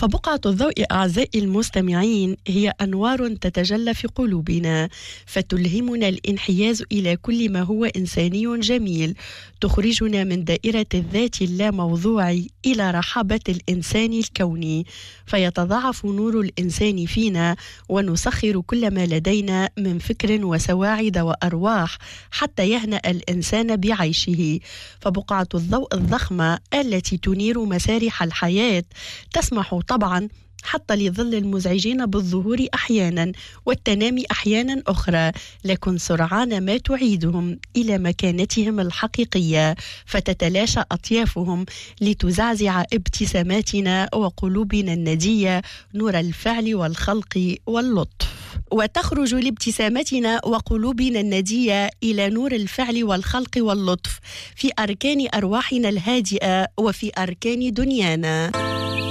فبقعة الضوء أعزائي المستمعين هي أنوار تتجلى في قلوبنا، فتلهمنا الانحياز إلى كل ما هو إنساني جميل، تخرجنا من دائرة الذات اللاموضوعي إلى رحابة الإنسان الكوني، فيتضاعف نور الإنسان فينا ونسخر كل ما لدينا من فكر وسواعد وأرواح حتى يهنأ الإنسان بعيشه. فبقعة الضوء الضخمة التي تنير مسارح الحياة تسمح طبعا حتى لظل المزعجين بالظهور أحيانا والتنامي أحيانا أخرى، لكن سرعان ما تعيدهم إلى مكانتهم الحقيقية، فتتلاشى أطيافهم لتزعزع ابتساماتنا وقلوبنا الندية نور الفعل والخلق واللطف. وتخرج لابتسامتنا وقلوبنا الندية إلى نور الفعل والخلق واللطف في أركان أرواحنا الهادئة وفي أركان دنيانا.